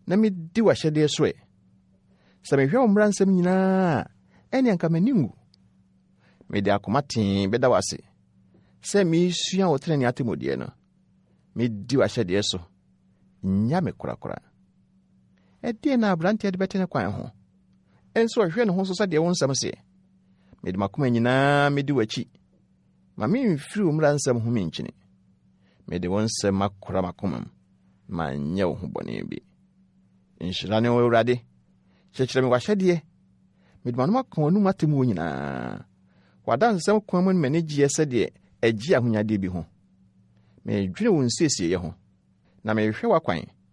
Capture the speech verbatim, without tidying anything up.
na me di wa hyede so e sɛ me hwɛ wo mmara nsɛm nyinaa ɛne anka m'aningu me de akoma tee bɛda wase sɛ me sua wo tene ne atemodie no me di wa hyede so nya me korakora ɛdeɛ na abrante de bɛtene kwan ho ɛnso ɔhwɛ ne ho so sɛ deɛ wo nsɛm se me de makoma nyinaa me di wachi ma me mfiri wo mmara nsɛm ho me nkyini me de wo nsɛm akora makoma ma nyɛ wo ho bɔne bi nhyira ne wo Awurade kyerɛkyerɛ me wahyɛdeɛ me de manoma ka w'anum atem wɔ nyinaa wada nsɛm kwan mu ne m'ani gyeɛ sɛdeɛ agye ahonyadeɛ bi ho medwene wo nsiesie ho na mehwɛ w'akwan